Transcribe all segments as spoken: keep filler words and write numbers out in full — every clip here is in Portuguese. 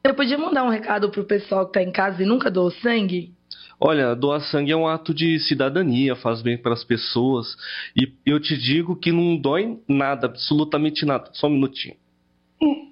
Você podia mandar um recado pro pessoal que tá em casa e nunca doou sangue? Olha, doar sangue é um ato de cidadania, faz bem para as pessoas. E eu te digo que não dói nada, absolutamente nada. Só um minutinho. Hum.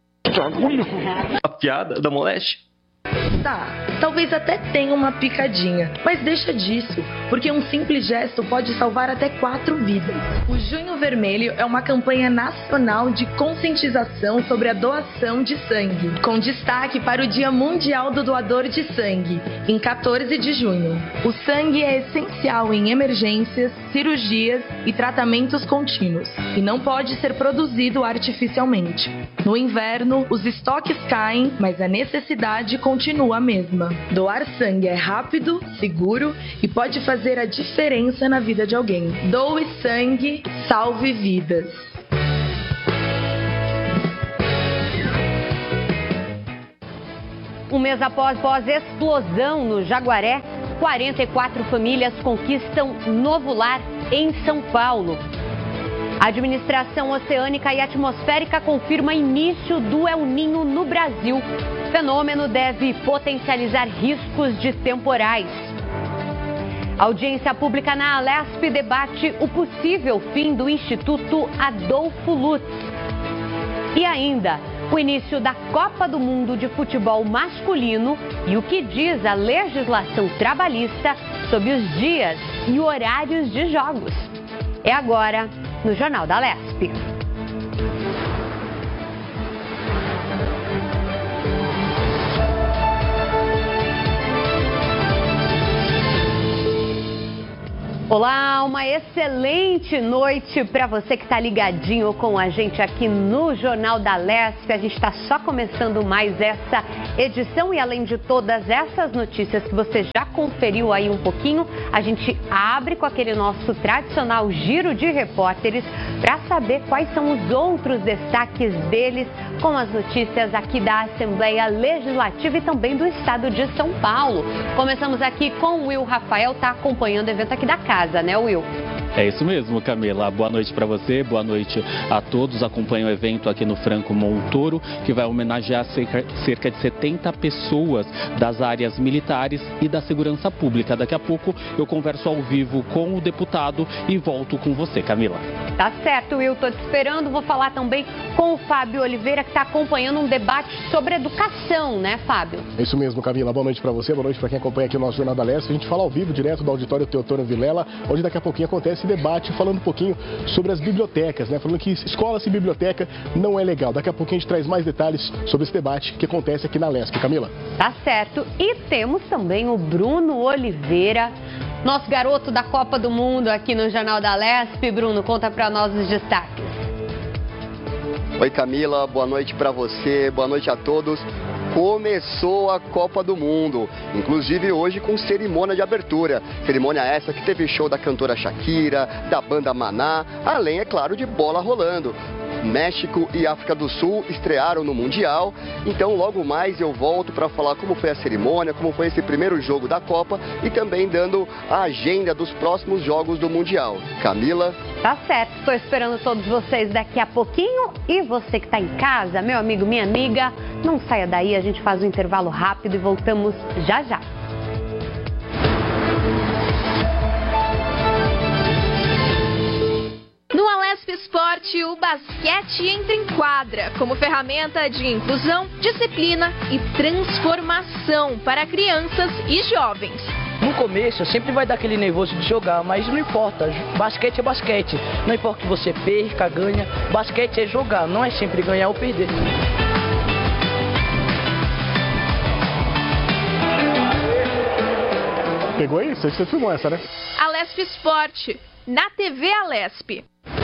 A piada da moléstia? Tá, talvez até tenha uma picadinha, mas deixa disso, porque um simples gesto pode salvar até quatro vidas. O Junho Vermelho é uma campanha nacional de conscientização sobre a doação de sangue, com destaque para o Dia Mundial do Doador de Sangue, em quatorze de junho. O sangue é essencial em emergências, cirurgias e tratamentos contínuos, e não pode ser produzido artificialmente. No inverno, os estoques caem, mas a necessidade continua a mesma. Doar sangue é rápido, seguro e pode fazer a diferença na vida de alguém. Doe sangue, salve vidas. Um mês após pós-explosão no Jaguaré, quarenta e quatro famílias conquistam novo lar em São Paulo. A Administração Oceânica e Atmosférica confirma início do El Niño no Brasil. O fenômeno deve potencializar riscos de temporais. A audiência pública na Alesp debate o possível fim do Instituto Adolfo Lutz. E ainda, o início da Copa do Mundo de Futebol Masculino e o que diz a legislação trabalhista sobre os dias e horários de jogos. É agora no Jornal da Alesp. Olá, uma excelente noite para você que está ligadinho com a gente aqui no Jornal da Alesp. A gente está só começando mais essa edição e além de todas essas notícias que você já conferiu aí um pouquinho, a gente abre com aquele nosso tradicional giro de repórteres para saber quais são os outros destaques deles com as notícias aqui da Assembleia Legislativa e também do Estado de São Paulo. Começamos aqui com o Will Rafael, está acompanhando o evento aqui da casa, né, Will? É isso mesmo, Camila. Boa noite para você, boa noite a todos. Acompanhe o evento aqui no Franco Montoro, que vai homenagear cerca, cerca de setenta pessoas das áreas militares e da segurança pública. Daqui a pouco eu converso ao vivo com o deputado e volto com você, Camila. Tá certo, Will. Estou te esperando. Vou falar também com o Fábio Oliveira, que está acompanhando um debate sobre educação, né, Fábio? É isso mesmo, Camila. Boa noite para você, boa noite para quem acompanha aqui o nosso Jornal da Alesp. A gente fala ao vivo, direto do auditório Teotônio Vilela, onde daqui a pouquinho acontece debate falando um pouquinho sobre as bibliotecas, né? Falando que escola sem biblioteca não é legal. Daqui a pouquinho a gente traz mais detalhes sobre esse debate que acontece aqui na Alesp, Camila. Tá certo. E temos também o Bruno Oliveira, nosso garoto da Copa do Mundo aqui no Jornal da Alesp. Bruno, conta para nós os destaques. Oi, Camila, boa noite para você, boa noite a todos. Começou a Copa do Mundo, inclusive hoje com cerimônia de abertura. Cerimônia essa que teve show da cantora Shakira, da banda Maná, além, é claro, de bola rolando. México e África do Sul estrearam no Mundial, então logo mais eu volto para falar como foi a cerimônia, como foi esse primeiro jogo da Copa e também dando a agenda dos próximos jogos do Mundial. Camila? Tá certo, estou esperando todos vocês daqui a pouquinho e você que está em casa, meu amigo, minha amiga, não saia daí, a gente faz um intervalo rápido e voltamos já já. No Alesp Esporte, o basquete entra em quadra como ferramenta de inclusão, disciplina e transformação para crianças e jovens. No começo sempre vai dar aquele nervoso de jogar, mas não importa, basquete é basquete. Não importa que você perca, ganha, basquete é jogar, não é sempre ganhar ou perder. Pegou aí? Você filmou essa, né? Alesp Esporte, na T V Alesp.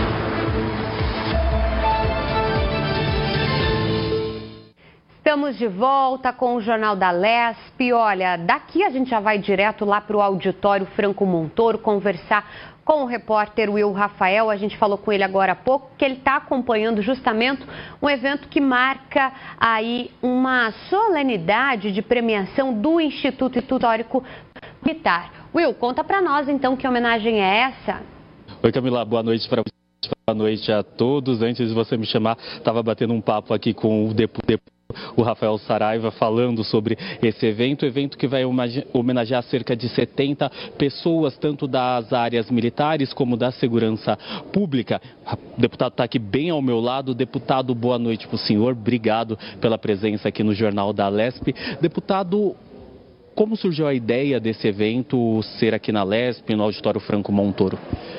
Estamos de volta com o Jornal da Alesp. Olha, daqui a gente já vai direto lá para o auditório Franco Montoro conversar com o repórter Will Rafael. A gente falou com ele agora há pouco que ele está acompanhando justamente um evento que marca aí uma solenidade de premiação do Instituto Histórico Militar. Will, conta para nós então que homenagem é essa? Oi, Camila, boa noite para você. Boa noite a todos. Antes de você me chamar, estava batendo um papo aqui com o deputado O Rafael Saraiva falando sobre esse evento, evento que vai homenagear cerca de setenta pessoas, tanto das áreas militares como da segurança pública. O deputado está aqui bem ao meu lado. Deputado, boa noite para o senhor, obrigado pela presença aqui no Jornal da Lesp. Deputado, como surgiu a ideia desse evento ser aqui na Lesp, no Auditório Franco Montoro?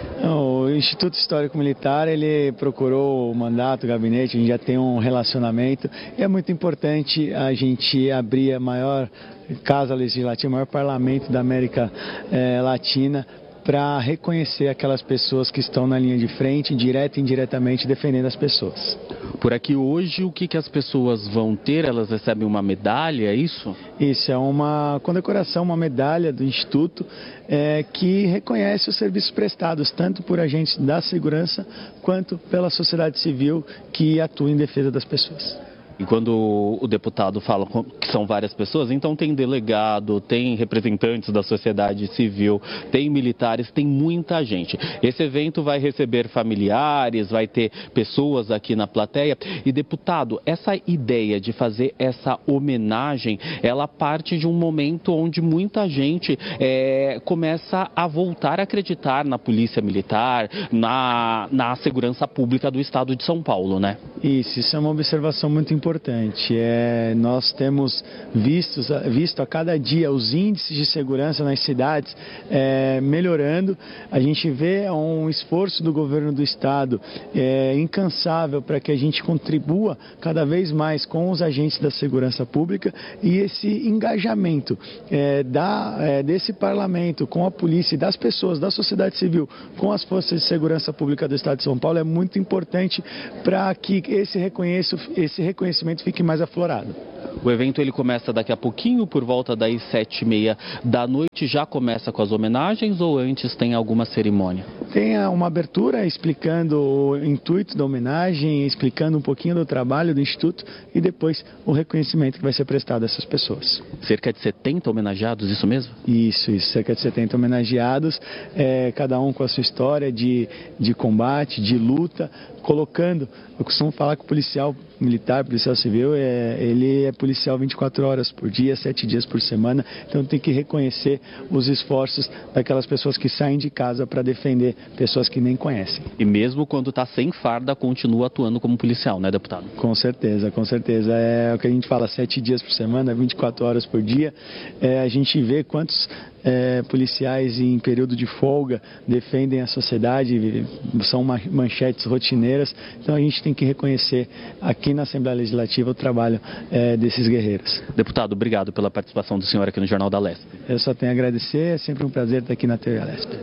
O Instituto Histórico Militar, ele procurou o mandato, o gabinete, a gente já tem um relacionamento e é muito importante a gente abrir a maior casa legislativa, o maior parlamento da América eh, Latina, para reconhecer aquelas pessoas que estão na linha de frente, direta e indiretamente, defendendo as pessoas. Por aqui hoje, o que, que as pessoas vão ter? Elas recebem uma medalha, é isso? Isso, é uma condecoração, uma medalha do Instituto é, que reconhece os serviços prestados, tanto por agentes da segurança, quanto pela sociedade civil que atua em defesa das pessoas. E quando o deputado fala que são várias pessoas, então tem delegado, tem representantes da sociedade civil, tem militares, tem muita gente. Esse evento vai receber familiares, vai ter pessoas aqui na plateia. E, deputado, essa ideia de fazer essa homenagem, ela parte de um momento onde muita gente é, começa a voltar a acreditar na polícia militar, na, na segurança pública do estado de São Paulo, né? Isso, isso é uma observação muito importante. importante. É, nós temos visto, visto a cada dia os índices de segurança nas cidades é, melhorando. A gente vê um esforço do governo do estado é, incansável para que a gente contribua cada vez mais com os agentes da segurança pública, e esse engajamento é, da, é, desse parlamento com a polícia e das pessoas, da sociedade civil, com as forças de segurança pública do estado de São Paulo é muito importante para que esse reconhecimento, esse reconhecimento fique mais aflorado. O evento ele começa daqui a pouquinho, por volta das sete e meia da noite. Já começa com as homenagens ou antes tem alguma cerimônia? Tem uma abertura explicando o intuito da homenagem, explicando um pouquinho do trabalho do Instituto e depois o reconhecimento que vai ser prestado a essas pessoas. Cerca de setenta homenageados, isso mesmo? Isso, isso, cerca de setenta homenageados, é, cada um com a sua história de, de combate, de luta, colocando, eu costumo falar que o policial militar, policial civil, é, ele é policial vinte e quatro horas por dia, sete dias por semana, então tem que reconhecer os esforços daquelas pessoas que saem de casa para defender pessoas que nem conhecem. E mesmo quando está sem farda, continua atuando como policial, né, deputado? Com certeza, com certeza. É o que a gente fala, sete dias por semana, vinte e quatro horas por dia. É, a gente vê quantos é, policiais em período de folga defendem a sociedade, são manchetes rotineiras. Então a gente tem que reconhecer aqui na Assembleia Legislativa o trabalho é, desses guerreiros. Deputado, obrigado pela participação do senhor aqui no Jornal da Lesp. Eu só tenho a agradecer, é sempre um prazer estar aqui na T V Lesp.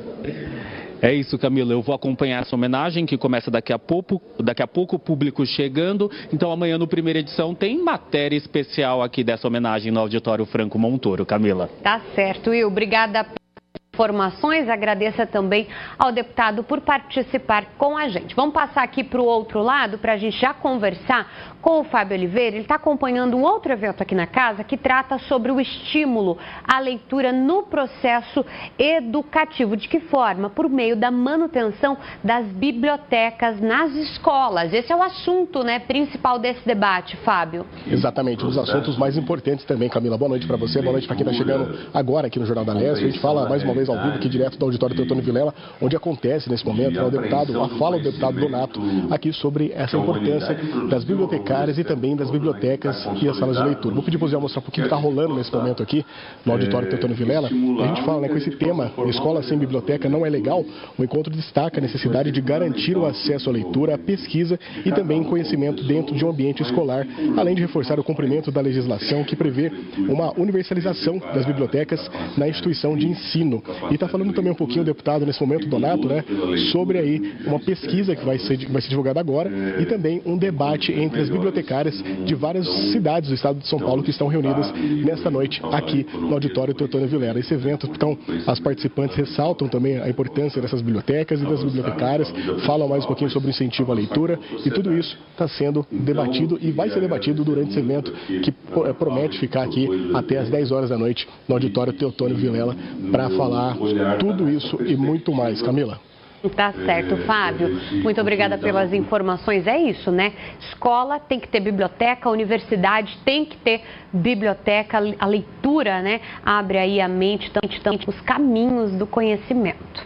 É isso, Camila. Eu vou acompanhar essa homenagem que começa daqui a pouco, daqui a pouco o público chegando. Então amanhã no Primeira Edição tem matéria especial aqui dessa homenagem no Auditório Franco Montoro. Camila. Tá certo, Will. Obrigada pelas informações. Agradeço também ao deputado por participar com a gente. Vamos passar aqui para o outro lado para a gente já conversar com o Fábio Oliveira. Ele está acompanhando um outro evento aqui na casa que trata sobre o estímulo à leitura no processo educativo. De que forma? Por meio da manutenção das bibliotecas nas escolas. Esse é o assunto, né, principal desse debate, Fábio. Exatamente, um dos assuntos mais importantes também, Camila. Boa noite para você, boa noite para quem está chegando agora aqui no Jornal da Lesp. A gente fala mais uma vez ao vivo aqui direto do Auditório Teotônio Vilela, onde acontece nesse momento, né, o deputado, a fala do deputado Donato aqui sobre essa importância das bibliotecas e também das bibliotecas e as salas de leitura. Vou pedir para o Zé mostrar um pouquinho o que está rolando nesse momento aqui no Auditório Teotônio Vilela. A gente fala, né, com esse tema, escola sem biblioteca não é legal. O encontro destaca a necessidade de garantir o acesso à leitura, à pesquisa e também conhecimento dentro de um ambiente escolar, além de reforçar o cumprimento da legislação que prevê uma universalização das bibliotecas na instituição de ensino. E está falando também um pouquinho o deputado nesse momento, Donato, né, sobre aí uma pesquisa que vai ser, vai ser divulgada agora e também um debate entre as bibliotecas bibliotecárias de várias cidades do estado de São Paulo que estão reunidas nesta noite aqui no Auditório Teotônio Vilela. Esse evento, então, as participantes ressaltam também a importância dessas bibliotecas e das bibliotecárias, falam mais um pouquinho sobre o incentivo à leitura e tudo isso está sendo debatido e vai ser debatido durante esse evento que promete ficar aqui até às dez horas da noite no Auditório Teotônio Vilela para falar tudo isso e muito mais. Camila. Tá certo, Fábio. Muito obrigada pelas informações. É isso, né? Escola tem que ter biblioteca, universidade tem que ter biblioteca. A leitura, né, abre aí a mente, também os caminhos do conhecimento.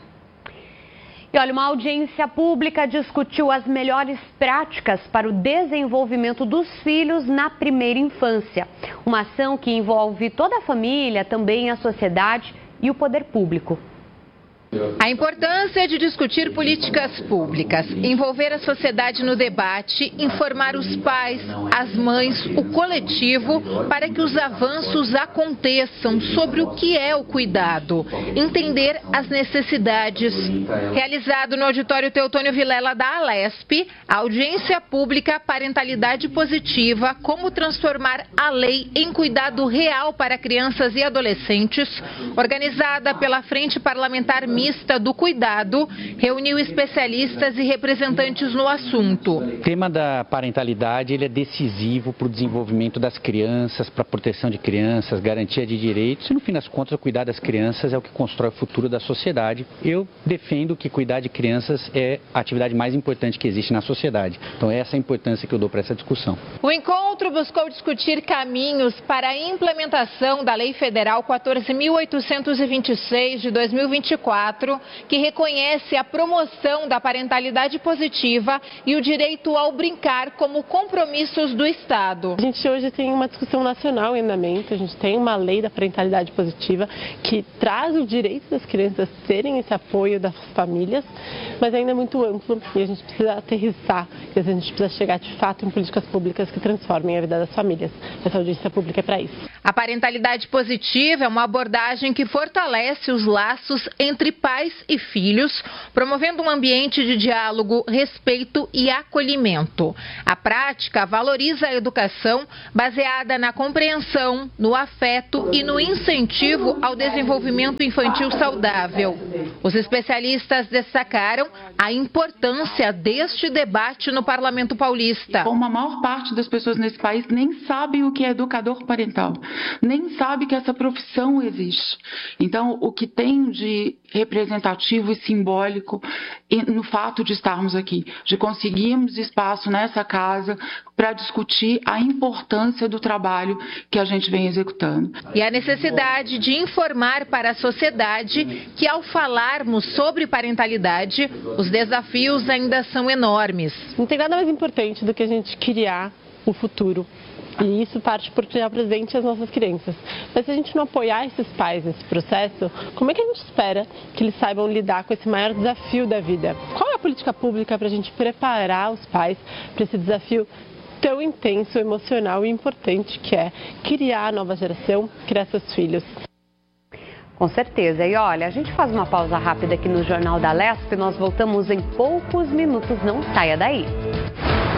E olha, uma audiência pública discutiu as melhores práticas para o desenvolvimento dos filhos na primeira infância. Uma ação que envolve toda a família, também a sociedade e o poder público. A importância de discutir políticas públicas, envolver a sociedade no debate, informar os pais, as mães, o coletivo, para que os avanços aconteçam sobre o que é o cuidado, entender as necessidades. Realizado no auditório Teotônio Vilela da Alesp, a audiência pública Parentalidade Positiva, como transformar a lei em cuidado real para crianças e adolescentes, organizada pela Frente Parlamentar Mista do Cuidado, reuniu especialistas e representantes no assunto. O tema da parentalidade ele é decisivo para o desenvolvimento das crianças, para a proteção de crianças, garantia de direitos e, no fim das contas, o cuidar das crianças é o que constrói o futuro da sociedade. Eu defendo que cuidar de crianças é a atividade mais importante que existe na sociedade. Então, essa é a importância que eu dou para essa discussão. O encontro buscou discutir caminhos para a implementação da Lei Federal quatorze mil oitocentos e vinte e seis de dois mil e vinte e quatro, que reconhece a promoção da parentalidade positiva e o direito ao brincar como compromissos do Estado. A gente hoje tem uma discussão nacional em andamento, a gente tem uma lei da parentalidade positiva que traz o direito das crianças terem esse apoio das famílias, mas ainda é muito amplo e a gente precisa aterrissar, e a gente precisa chegar de fato em políticas públicas que transformem a vida das famílias. Essa audiência pública é para isso. A parentalidade positiva é uma abordagem que fortalece os laços entre pais e filhos, promovendo um ambiente de diálogo, respeito e acolhimento. A prática valoriza a educação baseada na compreensão, no afeto e no incentivo ao desenvolvimento infantil saudável. Os especialistas destacaram a importância deste debate no Parlamento Paulista. Como a maior parte das pessoas nesse país nem sabe o que é educador parental, nem sabe que essa profissão existe. Então, o que tem de representativo e simbólico no fato de estarmos aqui, de conseguirmos espaço nessa casa para discutir a importância do trabalho que a gente vem executando. E a necessidade de informar para a sociedade que, ao falarmos sobre parentalidade, os desafios ainda são enormes. Não tem nada mais importante do que a gente criar o futuro. E isso parte por criar presente às nossas crianças. Mas se a gente não apoiar esses pais nesse processo, como é que a gente espera que eles saibam lidar com esse maior desafio da vida? Qual é a política pública para a gente preparar os pais para esse desafio tão intenso, emocional e importante que é criar a nova geração, criar seus filhos? Com certeza. E olha, a gente faz uma pausa rápida aqui no Jornal da Alesp e nós voltamos em poucos minutos. Não saia daí.